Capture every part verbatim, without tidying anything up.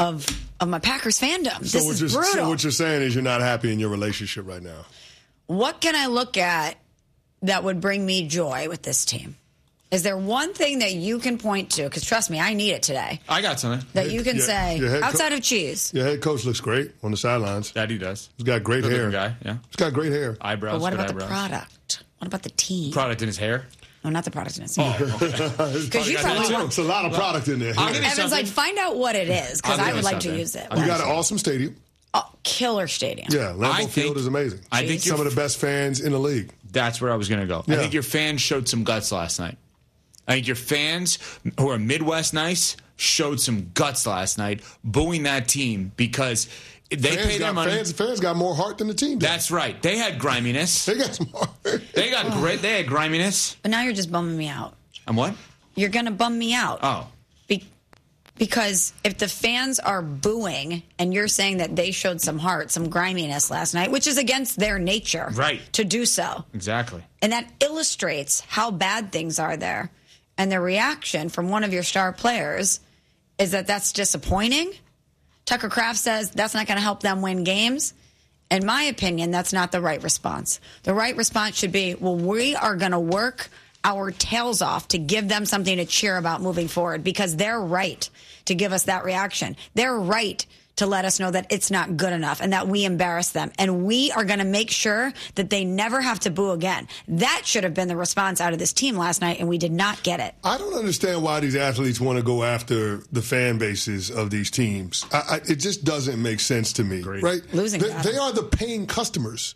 of of my Packers fandom. So this what is you're, brutal. So what you're saying is you're not happy in your relationship right now. What can I look at that would bring me joy with this team? Is there one thing that you can point to? Because trust me, I need it today. I got something. That you can Yeah, say, your head outside co- of cheese. Your head coach looks great on the sidelines. That he does. He's got great Good hair. looking guy, yeah. He's got great hair. Eyebrows. But what good about eyebrows. the product? What about the team? Product in his hair? No, not the product in his Oh, team. okay. Because you got probably that too. want. It's a lot of product in there. I'll give you Evan's something. like, find out what it is, because I'll I give would you like to something. use it. I'll You give got you an awesome stadium. Oh, killer stadium. Yeah, Lambeau I Field think- is amazing. I think some you're- of the best fans in the league. That's where I was going to go. Yeah. I think your fans showed some guts last night. I think your fans, who are Midwest nice, showed some guts last night, booing that team because they Fans pay their got, money. Fans, fans got more heart than the team did. That's right. They had griminess. They got some heart. They got great. They had griminess. But now you're just bumming me out. And what? You're going to bum me out. Oh. Be- because if the fans are booing and you're saying that they showed some heart, some griminess last night, which is against their nature Right. to do so. Exactly. And that illustrates how bad things are there. And the reaction from one of your star players is that that's disappointing. Tucker Kraft says that's not going to help them win games. In my opinion, that's not the right response. The right response should be, well, we are going to work our tails off to give them something to cheer about moving forward, because they're right to give us that reaction. They're right to let us know that it's not good enough and that we embarrass them. And we are going to make sure that they never have to boo again. That should have been the response out of this team last night, and we did not get it. I don't understand why these athletes want to go after the fan bases of these teams. I, I, it just doesn't make sense to me, Agreed. right? Losing they, battle. they are the paying customers.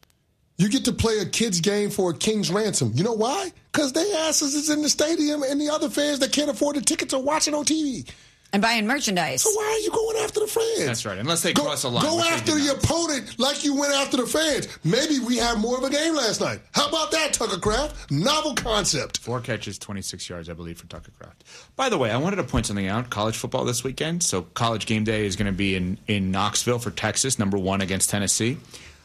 You get to play a kid's game for a king's ransom. You know why? Because they asses is in the stadium and the other fans that can't afford the tickets are watching on T V. And buying merchandise. So why are you going after the fans? That's right. Unless they Go, cross a line. go which they after did the not. opponent like you went after the fans. Maybe we had more of a game last night. How about that, Tucker Kraft? Novel concept. Four catches, twenty-six yards, I believe, for Tucker Kraft. By the way, I wanted to point something out. College football this weekend. So College Game Day is going to be in, in Knoxville for Texas, number one against Tennessee.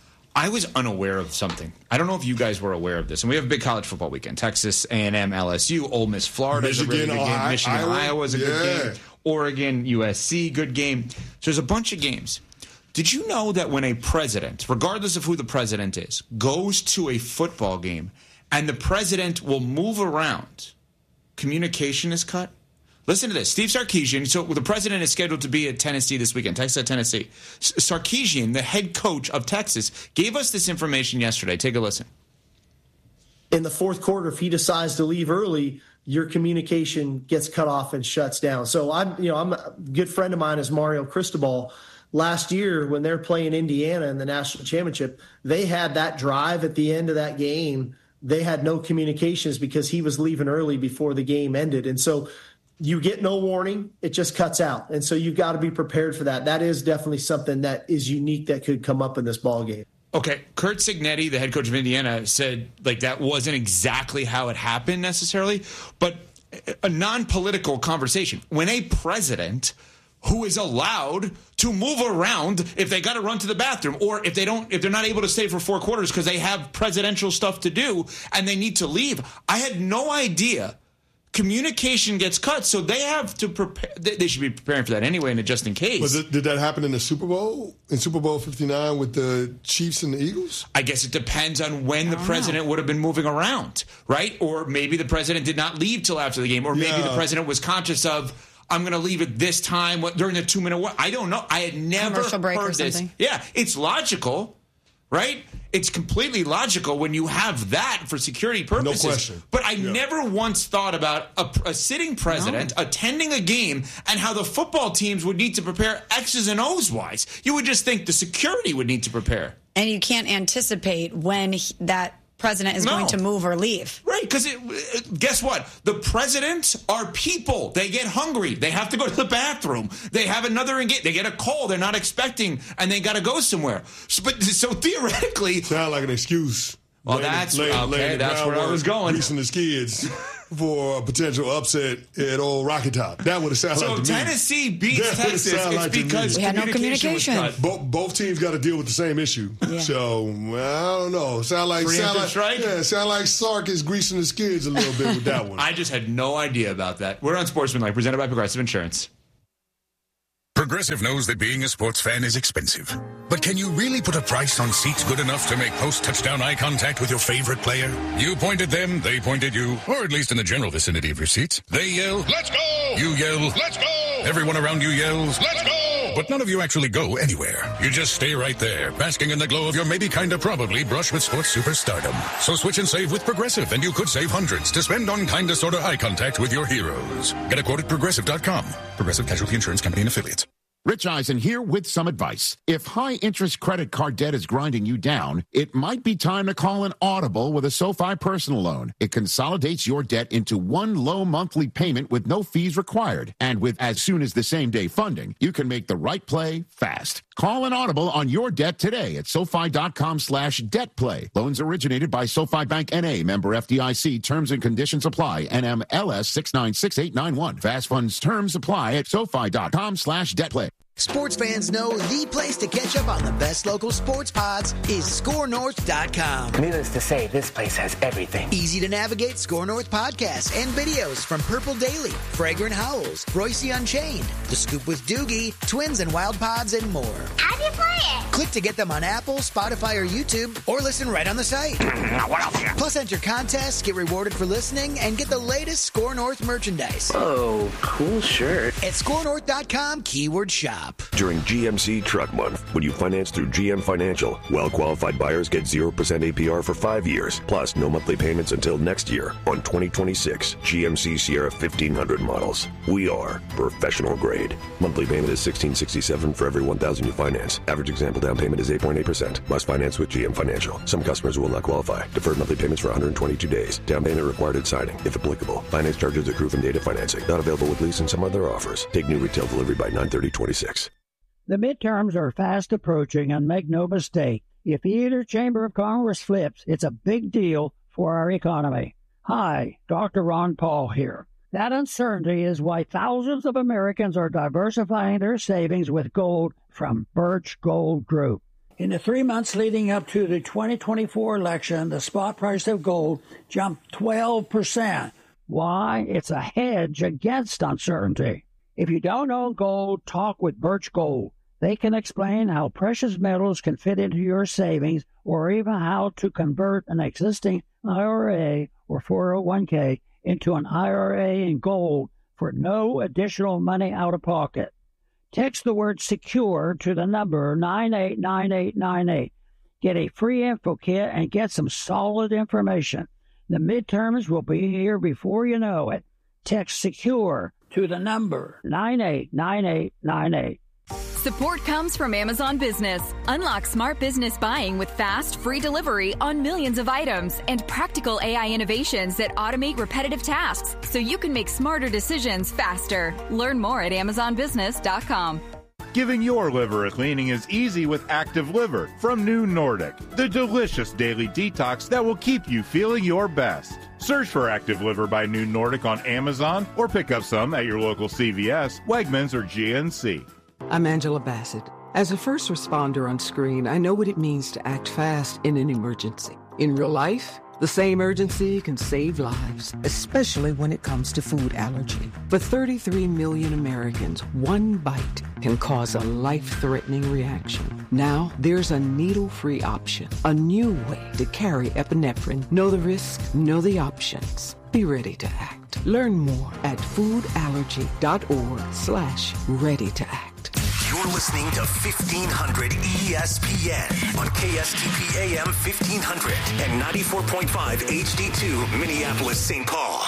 I was unaware of something. I don't know if you guys were aware of this. And we have a big college football weekend. Texas, A and M, L S U, Ole Miss, Florida is a really Michigan, good game. Ohio- Michigan, Iowa. Iowa is a good Yeah. game. Oregon, U S C, good game. So there's a bunch of games. Did you know that when a president, regardless of who the president is, goes to a football game and the president will move around, communication is cut? Listen to this. Steve Sarkisian, so the president is scheduled to be at Tennessee this weekend, Texas at Tennessee. S- Sarkisian, the head coach of Texas, gave us this information yesterday. Take a listen. In the fourth quarter, if he decides to leave early, your communication gets cut off and shuts down. So I'm, you know, I'm a good friend of mine is Mario Cristobal. Last year, when they're playing Indiana in the national championship, they had that drive at the end of that game. They had no communications because he was leaving early before the game ended. And so you get no warning, it just cuts out. And so you've got to be prepared for that. That is definitely something that is unique that could come up in this ball game. Okay, Kurt Signetti, the head coach of Indiana, said like that wasn't exactly how it happened necessarily, but a non-political conversation. When a president who is allowed to move around if they got to run to the bathroom or if they don't, if they're not able to stay for four quarters because they have presidential stuff to do and they need to leave, I had no idea. Communication gets cut, so they have to prepare. They should be preparing for that anyway, and just in case. Was it, did that happen in the Super Bowl? In Super Bowl fifty-nine with the Chiefs and the Eagles? I guess it depends on when the president know. would have been moving around, right? Or maybe the president did not leave till after the game, or maybe Yeah. the president was conscious of, I'm going to leave at this time what, during the two-minute war. I don't know. I had never Commercial break heard or this. something. Yeah, it's logical, right? It's completely logical when you have that for security purposes. No question. But I Yeah. never once thought about a, a sitting president No. attending a game and how the football teams would need to prepare X's and O's wise. You would just think the security would need to prepare. And you can't anticipate when he, that president is No. going to move or leave. Right, because guess what? The presidents are people. They get hungry. They have to go to the bathroom. They have another engagement. They get a call they're not expecting, and they got to go somewhere. So, but so theoretically, Sound like an excuse. Well, Laying the- that's- laying- okay, laying the that's where I groundwork, was going. Greasing the skids for a potential upset at old Rocky Top. That would have sounded so like to me. Tennessee beats That would've Texas. sounded It's like to me. because We had no communication was communication. cut. Both, both teams got to deal with the same issue. Yeah. So, well, I don't know. Sound like, sound Preemptive like, strike? yeah, sound like Sark is greasing the skids a little bit with that one. I just had no idea about that. We're on Sportsmanlike, presented by Progressive Insurance. Progressive knows that being a sports fan is expensive. But can you really put a price on seats good enough to make post-touchdown eye contact with your favorite player? You point at them, they point at you, or at least in the general vicinity of your seats. They yell, "Let's go!" You yell, "Let's go!" Everyone around you yells, "Let's go!" But none of you actually go anywhere. You just stay right there, basking in the glow of your maybe kinda probably brush with sports superstardom. So switch and save with Progressive, and you could save hundreds to spend on kinda sorta eye contact with your heroes. Get a quote at Progressive dot com. Progressive Casualty Insurance Company and Affiliates. Rich Eisen here with some advice. If high-interest credit card debt is grinding you down, it might be time to call an Audible with a SoFi personal loan. It consolidates your debt into one low monthly payment with no fees required. And with as soon as the same-day funding, you can make the right play fast. Call an Audible on your debt today at SoFi.com slash debt play. Loans originated by SoFi Bank N A, member F D I C. Terms and conditions apply. N M L S six nine six eight nine one. Fast funds terms apply at SoFi.com slash debt play. Sports fans know the place to catch up on the best local sports odds is score north dot com. Needless to say, this place has everything. Easy to navigate SKOR North podcasts and videos from Purple Daily, Fragrant Howls, Royce Unchained, The Scoop with Doogie, Twins and Wild Pods, and more. How do you play it? Click to get them on Apple, Spotify, or YouTube, or listen right on the site. What else? Plus, enter contests, get rewarded for listening, and get the latest SKOR North merchandise. Oh, cool shirt. At score north dot com, keyword shop. During G M C Truck Month, when you finance through G M Financial, well-qualified buyers get zero percent A P R for five years, plus no monthly payments until next year on twenty twenty-six G M C Sierra fifteen hundred models. We are professional grade. Monthly payment is sixteen sixty-seven for every one thousand you finance. Average example down payment is eight point eight percent. Must finance with G M Financial. Some customers will not qualify. Deferred monthly payments for one hundred twenty-two days. Down payment required at signing, if applicable. Finance charges accrue from data financing. Not available with lease and some other offers. Take new retail delivery by nine thirty twenty-six. The midterms are fast approaching, and make no mistake, if either chamber of Congress flips, it's a big deal for our economy. Hi, Doctor Ron Paul here. That uncertainty is why thousands of Americans are diversifying their savings with gold from Birch Gold Group. In the three months leading up to the twenty twenty-four election, the spot price of gold jumped twelve percent. Why? It's a hedge against uncertainty. If you don't own gold, talk with Birch Gold. They can explain how precious metals can fit into your savings, or even how to convert an existing I R A or four oh one k into an I R A in gold for no additional money out of pocket. Text the word SECURE to the number nine eight nine eight nine eight. Get a free info kit and get some solid information. The midterms will be here before you know it. Text SECURE to the number nine eight nine eight nine eight. Support comes from Amazon Business. Unlock smart business buying with fast, free delivery on millions of items and practical A I innovations that automate repetitive tasks so you can make smarter decisions faster. Learn more at amazon business dot com. Giving your liver a cleaning is easy with Active Liver from New Nordic, the delicious daily detox that will keep you feeling your best. Search for Active Liver by New Nordic on Amazon or pick up some at your local C V S, Wegmans, or G N C. I'm Angela Bassett. As a first responder on screen, I know what it means to act fast in an emergency. In real life, the same urgency can save lives, especially when it comes to food allergy. For thirty-three million Americans, one bite can cause a life-threatening reaction. Now, there's a needle-free option, a new way to carry epinephrine. Know the risks, know the options. Be ready to act. Learn more at foodallergy.org slash ready to act. You're listening to fifteen hundred E S P N on K S T P A M fifteen hundred and ninety-four point five H D two Minneapolis, Saint Paul.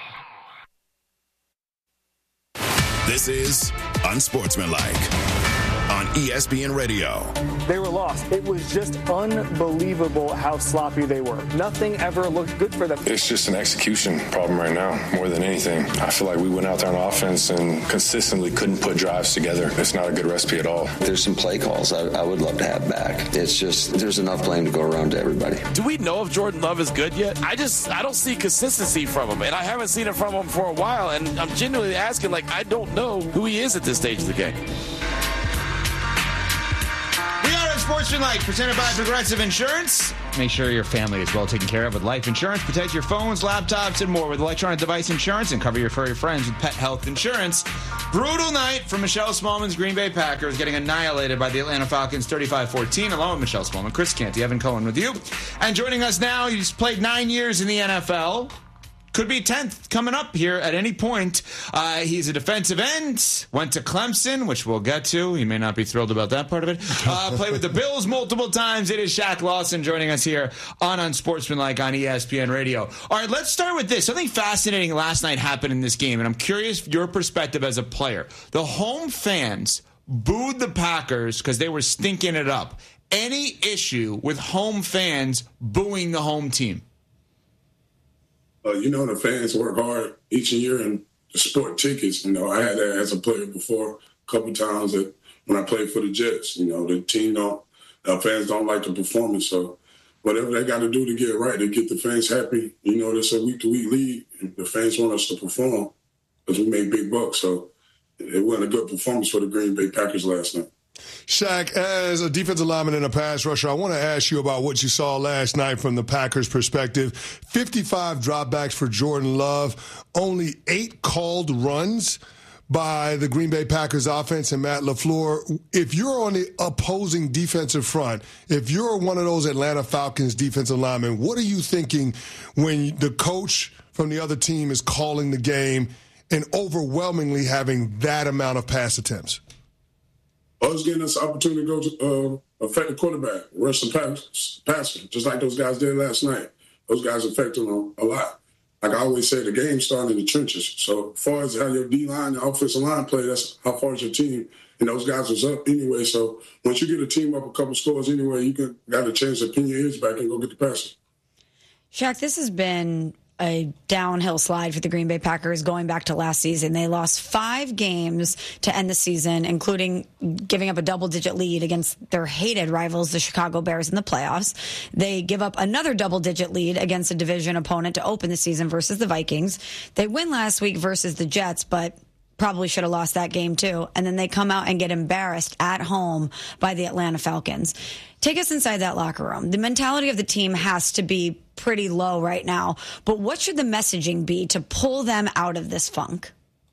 This is Unsportsmanlike on E S P N Radio. They were lost. It was just unbelievable how sloppy they were. Nothing ever looked good for them. It's just an execution problem right now, more than anything. I feel like we went out there on offense and consistently couldn't put drives together. It's not a good recipe at all. There's some play calls I, I would love to have back. It's just, there's enough blame to go around to everybody. Do we know if Jordan Love is good yet? I just, I don't see consistency from him, and I haven't seen it from him for a while, and I'm genuinely asking, like, I don't know who he is at this stage of the game. Unsportsmanlike, presented by Progressive Insurance. Make sure your family is well taken care of with life insurance. Protect your phones, laptops, and more with electronic device insurance, and cover your furry friends with pet health insurance. Brutal night for Michelle Smallman's Green Bay Packers, getting annihilated by the Atlanta Falcons thirty-five fourteen. Along with Michelle Smallman, Chris Canty, Evan Cohen with you. And joining us now, he's played nine years in the N F L. Could be tenth coming up here at any point. Uh, he's a defensive end, went to Clemson, which we'll get to. He may not be thrilled about that part of it. Uh, played with the Bills multiple times. It is Shaq Lawson joining us here on Unsportsmanlike on E S P N Radio. All right, let's start with this. Something fascinating last night happened in this game, and I'm curious your perspective as a player. The home fans booed the Packers because they were stinking it up. Any issue with home fans booing the home team? Uh, you know, the fans work hard each year and support tickets. You know, I had that as a player before a couple times that when I played for the Jets. You know, the team don't, the fans don't like the performance. So whatever they got to do to get it right, to get the fans happy. You know, it's a week-to-week league. And the fans want us to perform because we make big bucks. So it wasn't a good performance for the Green Bay Packers last night. Shaq, as a defensive lineman and a pass rusher, I want to ask you about what you saw last night from the Packers' perspective. fifty-five dropbacks for Jordan Love, only eight called runs by the Green Bay Packers offense and Matt LaFleur. If you're on the opposing defensive front, if you're one of those Atlanta Falcons defensive linemen, what are you thinking when the coach from the other team is calling the game and overwhelmingly having that amount of pass attempts? I was getting us an opportunity to go to uh, affect the quarterback, rush the pass, passer, just like those guys did last night. Those guys affect them a, a lot. Like I always say, the game starts in the trenches. So as far as how your D-line and offensive line play, that's how far is your team. And those guys was up anyway. So once you get a team up a couple scores anyway, you can got a chance to pin your ears back and go get the passer. Shaq, this has been a downhill slide for the Green Bay Packers going back to last season. They lost five games to end the season, including giving up a double-digit lead against their hated rivals, the Chicago Bears, in the playoffs. They give up another double-digit lead against a division opponent to open the season versus the Vikings. They win last week versus the Jets, but probably should have lost that game too. And then they come out and get embarrassed at home by the Atlanta Falcons. Take us inside that locker room. The mentality of the team has to be pretty low right now. But what should the messaging be to pull them out of this funk?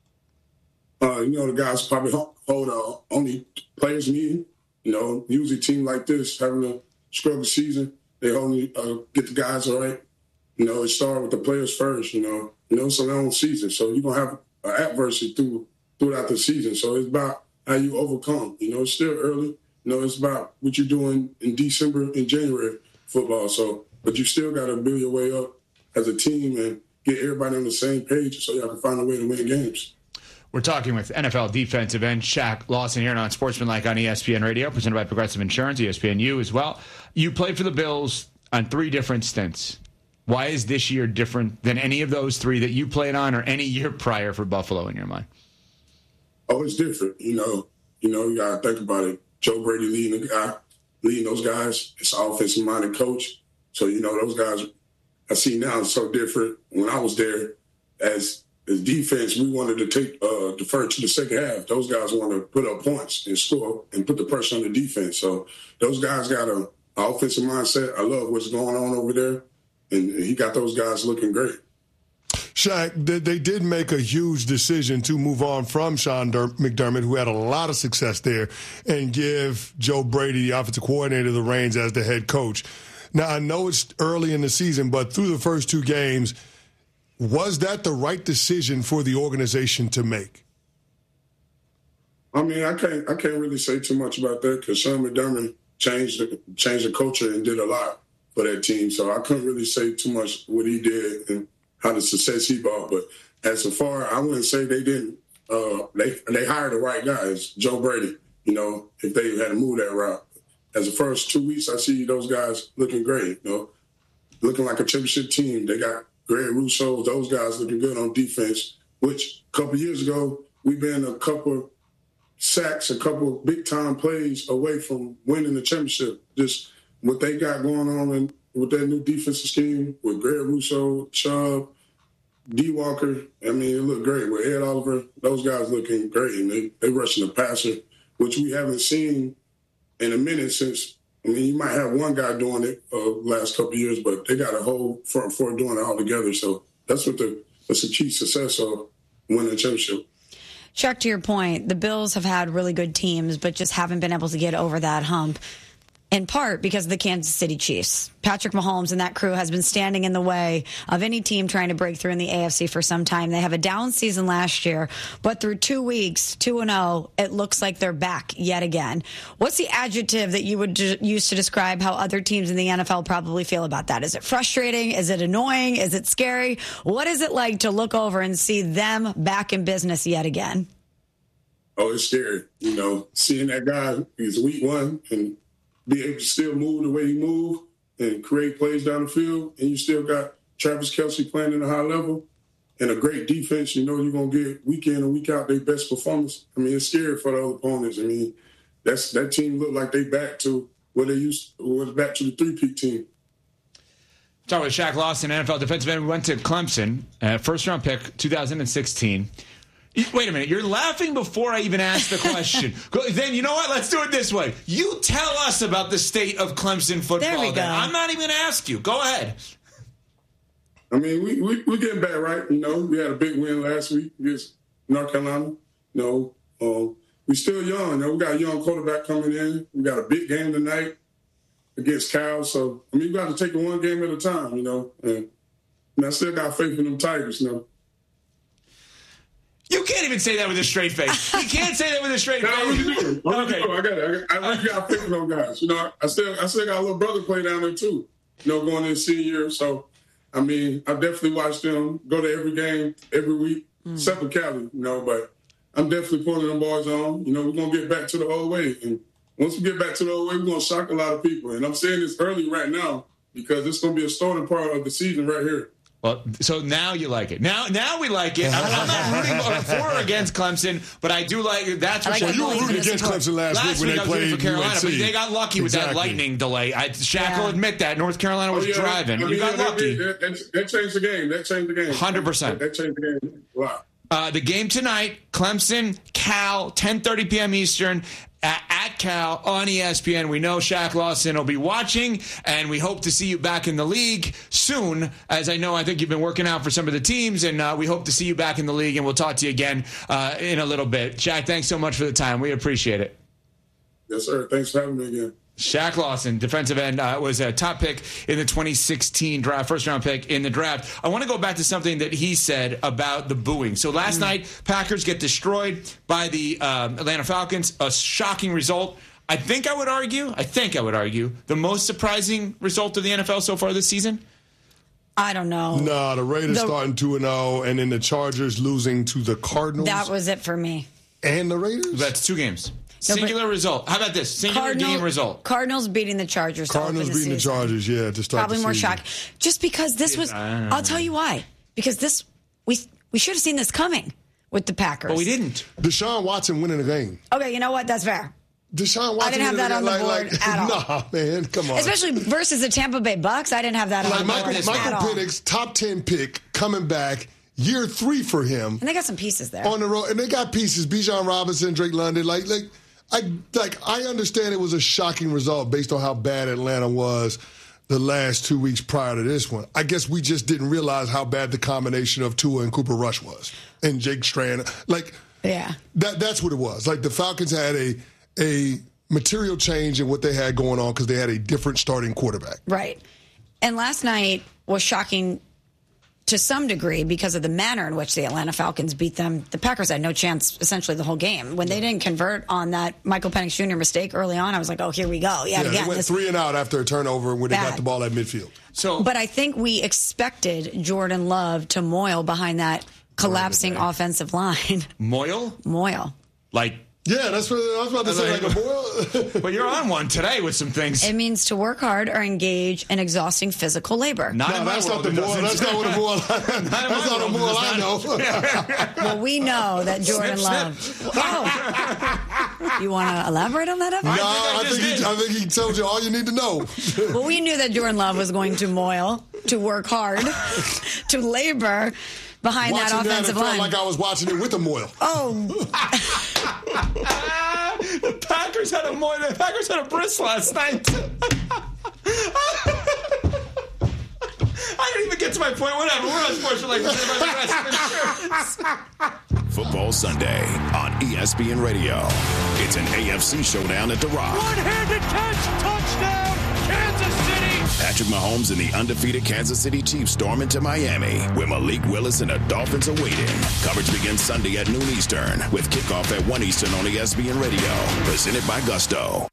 Uh, you know, the guys probably hold uh, only players meeting. You know, usually a team like this having a struggle season, they only uh, get the guys all right. You know, it started with the players first. You know, you know it's a long season, so you're gonna have uh, adversity through throughout the season. So it's about how you overcome. You know, it's still early. You know, it's about what you're doing in December and January football. So, but you still got to build your way up as a team and get everybody on the same page so y'all can find a way to win games. We're talking with N F L defensive end Shaq Lawson here on Sportsmanlike on E S P N Radio, presented by Progressive Insurance, E S P N U as well. You played for the Bills on three different stints. Why is this year different than any of those three that you played on or any year prior for Buffalo in your mind? Oh, it's different. You know, you know, you got to think about it. Joe Brady leading the guy, leading those guys. It's an offensive-minded coach. So, you know, those guys I see now is so different. When I was there, as as defense, we wanted to take uh, defer to the second half. Those guys want to put up points and score and put the pressure on the defense. So those guys got a, a offensive mindset. I love what's going on over there. And he got those guys looking great. Shaq, they did make a huge decision to move on from Sean McDermott, who had a lot of success there, and give Joe Brady, the offensive coordinator, the reins as the head coach. Now, I know it's early in the season, but through the first two games, was that the right decision for the organization to make? I mean, I can't I can't really say too much about that because Sean McDermott changed the, changed the culture and did a lot for that team. So I couldn't really say too much what he did and how the success he brought. But as far, I wouldn't say they didn't. Uh, they they hired the right guys, Joe Brady. You know, if they had to move that route. As the first two weeks, I see those guys looking great. You know, looking like a championship team. They got Greg Rousseau, those guys looking good on defense. Which a couple years ago, we've been a couple sacks, a couple big time plays away from winning the championship. Just what they got going on in, with their new defensive scheme with Greg Rousseau, Chubb, D. Walker. I mean, it looked great. With Ed Oliver, those guys looking great. And they, they rushing the passer, which we haven't seen in a minute since I mean, you might have one guy doing it uh, last couple of years, but they got a whole front four doing it all together. So that's what the that's the chief success of winning a championship. Chuck, to your point, the Bills have had really good teams, but just haven't been able to get over that hump, in part because of the Kansas City Chiefs. Patrick Mahomes and that crew has been standing in the way of any team trying to break through in the A F C for some time. They have a down season last year, but through two weeks, two and oh, it looks like they're back yet again. What's the adjective that you would d- use to describe how other teams in the N F L probably feel about that? Is it frustrating? Is it annoying? Is it scary? What is it like to look over and see them back in business yet again? Oh, it's scary. You know, seeing that guy, he's week one, and be able to still move the way he moved and create plays down the field, and you still got Travis Kelce playing at a high level and a great defense. You know you're going to get week in and week out their best performance. I mean, it's scary for the other opponents. I mean, that's that team looked like they back to where they used was back to the three-peat team. Talking with Shaq Lawson, N F L defensive end, went to Clemson, uh, first-round pick, two thousand sixteen. Wait a minute. You're laughing before I even ask the question. Then you know what? Let's do it this way. You tell us about the state of Clemson football. There we go. Then. I'm not even going to ask you. Go ahead. I mean, we, we, we're getting back, right? You know, we had a big win last week against North Carolina. You know, uh, we're still young. You know, we got a young quarterback coming in. We got a big game tonight against Cal. So, I mean, we got to take it one game at a time, you know. And, and I still got faith in them Tigers, you know. You can't even say that with a straight face. You can't say that with a straight no, face. I really do. I really Okay. do. I got it. I, got, I really got faith in those guys. You know, I still, I still got a little brother play down there too. You know, going in senior year. So, I mean, I definitely watch them go to every game every week, mm. except for Cali. You know, but I'm definitely pulling them boys on. You know, we're gonna get back to the old way, and once we get back to the old way, we're gonna shock a lot of people. And I'm saying this early right now because it's gonna be a starting part of the season right here. Well, so now you like it. Now now we like it. I'm, I'm not rooting for or against Clemson, but I do like it. That's for like sure. You were rooting against Clemson last, last week when week they I was rooting played for Carolina, U N C. but they got lucky with exactly. that lightning delay. I, Shaq Yeah. will admit that. North Carolina was Oh, yeah, driving. I mean, you got yeah, lucky. That, that, that changed the game. That changed the game. one hundred percent. That changed the game a lot. Uh, the game tonight, Clemson, Cal, ten thirty p.m. Eastern, at, at Cal on E S P N. We know Shaq Lawson will be watching, and we hope to see you back in the league soon, as I know I think you've been working out for some of the teams, and uh, we hope to see you back in the league, and we'll talk to you again uh, in a little bit. Shaq, thanks so much for the time. We appreciate it. Yes, sir. Thanks for having me again. Shaq Lawson, defensive end, uh, was a top pick in the twenty sixteen draft, first round pick in the draft. I want to go back to something that he said about the booing. So last mm. night, Packers get destroyed by the um, Atlanta Falcons. A shocking result. I think I would argue, I think I would argue, the most surprising result of the N F L so far this season. I don't know. No, the Raiders The- starting two and oh, and then the Chargers losing to the Cardinals. That was it for me. And the Raiders? That's two games. No, Singular result. How about this? Singular Cardinal- game result. Cardinals beating the Chargers. to Cardinals open the beating the season. Chargers, yeah, to start Probably the more season. shock. Just because this was, I I'll tell you why. Because this, we we should have seen this coming with the Packers. But we didn't. Deshaun Watson winning the game. Okay, you know what? That's fair. Deshaun Watson I didn't have winning that on the game, board like, at all. Nah, man, come on. Especially versus the Tampa Bay Bucks. I didn't have that on like the Michael, board Michael at all. Penix, top ten pick, coming back, year three for him. And they got some pieces there. On the road, and they got pieces. Bijan Robinson, Drake London, like, like, I like. I understand it was a shocking result based on how bad Atlanta was the last two weeks prior to this one. I guess we just didn't realize how bad the combination of Tua and Cooper Rush was, and Jake Strand. Like, yeah, that that's what it was. Like the Falcons had a a material change in what they had going on because they had a different starting quarterback. Right. And last night was shocking to some degree because of the manner in which the Atlanta Falcons beat them. The Packers had no chance essentially the whole game. When they didn't convert on that Michael Penix Junior mistake early on, I was like, oh, here we go. Yeah, Yeah, again, they went this- three and out after a turnover when they Bad. got the ball at midfield. So, But I think we expected Jordan Love to moil behind that collapsing offensive line. Moil? Moil. Like, Yeah, that's what I was about to say. Like a boil. but you're on one today with some things. It means to work hard or engage in exhausting physical labor. Not No, in my that's world, not the it moil. doesn't. That's not what a moil. That's not a moil I know. Well, we know that Jordan Snip, Love. Oh, you want to elaborate on that? Evan? No, I I just think, he, did. I think he told you all you need to know. Well, we knew that Jordan Love was going to moil, to work hard, to labor behind Watching that that, it offensive felt line. like I was watching it with a moil. Oh, the Packers Packers had a more, the Packers had a bris last night. I didn't even get to my point. Whatever. We're on Sports for like Football Sunday on E S P N Radio. It's an A F C showdown at The Rock. One-handed catch, touchdown, Kansas City. Patrick Mahomes and the undefeated Kansas City Chiefs storm into Miami, where Malik Willis and the Dolphins are waiting. Coverage begins Sunday at noon Eastern, with kickoff at one Eastern on E S P N Radio. Presented by Gusto.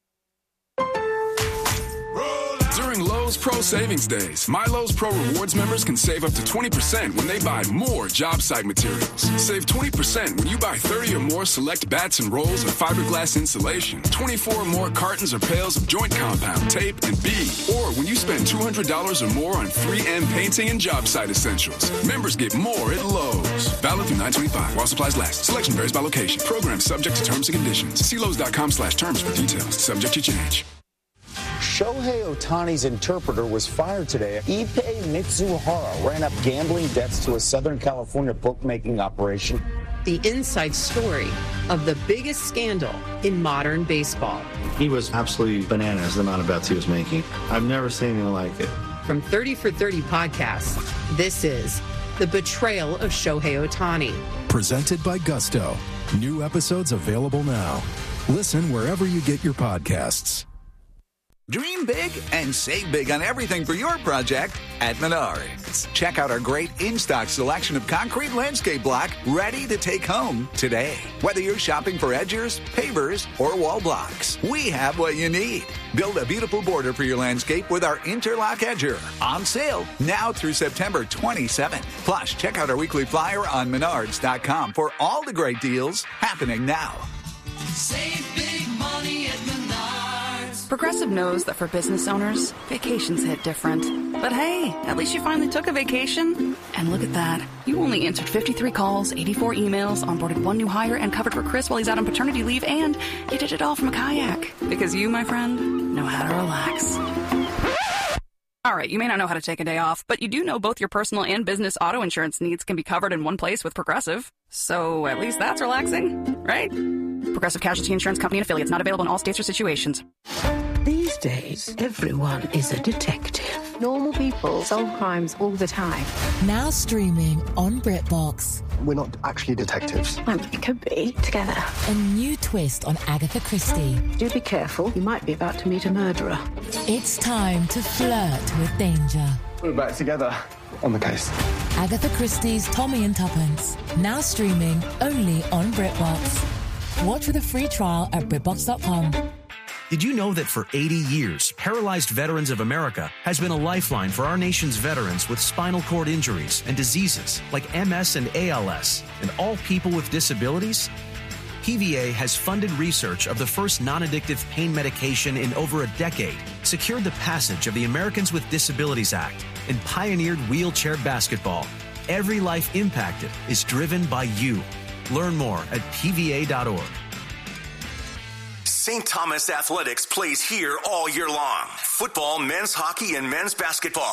During Lowe's Pro Savings Days, My Lowe's Pro Rewards members can save up to twenty percent when they buy more job site materials. Save twenty percent when you buy thirty or more select bats and rolls of fiberglass insulation, twenty-four or more cartons or pails of joint compound, tape, and bead. Or when you spend two hundred dollars or more on three M painting and job site essentials. Members get more at Lowe's. Valid through nine twenty-five while supplies last. Selection varies by location. Program subject to terms and conditions. See Lowe's.com slash terms for details. Subject to change. Shohei Ohtani's interpreter was fired today. Ippei Mitsuhara ran up gambling debts to a Southern California bookmaking operation. The inside story of the biggest scandal in modern baseball. He was absolutely bananas, the amount of bets he was making. I've never seen anything like it. From thirty for thirty podcasts, this is The Betrayal of Shohei Ohtani. Presented by Gusto. New episodes available now. Listen wherever you get your podcasts. Dream big and save big on everything for your project at Menards. Check out our great in-stock selection of concrete landscape block ready to take home today. Whether you're shopping for edgers, pavers, or wall blocks, we have what you need. Build a beautiful border for your landscape with our Interlock Edger. On sale now through September twenty-seventh. Plus, check out our weekly flyer on Menards dot com for all the great deals happening now. Save big money at Menards. Progressive knows that for business owners, vacations hit different. But hey, at least you finally took a vacation. And look at that. You only answered fifty-three calls, eighty-four emails, onboarded one new hire, and covered for Chris while he's out on paternity leave, and you did it all from a kayak. Because you, my friend, know how to relax. All right, you may not know how to take a day off, but you do know both your personal and business auto insurance needs can be covered in one place with Progressive. So at least that's relaxing, right? Progressive Casualty Insurance Company and affiliates, not available in all states or situations. These days, everyone is a detective. Normal people solve crimes all the time. Now streaming on BritBox. We're not actually detectives. Well, we could be, together. A new twist on Agatha Christie. Do be careful. You might be about to meet a murderer. It's time to flirt with danger. We're back together on the case. Agatha Christie's Tommy and Tuppence. Now streaming only on BritBox. Watch with a free trial at BritBox dot com. Did you know that for eighty years, Paralyzed Veterans of America has been a lifeline for our nation's veterans with spinal cord injuries and diseases like M S and A L S, and all people with disabilities? P V A has funded research of the first non-addictive pain medication in over a decade, secured the passage of the Americans with Disabilities Act, and pioneered wheelchair basketball. Every life impacted is driven by you. Learn more at P V A dot org. Saint Thomas Athletics plays here all year long. Football, men's hockey, and men's basketball.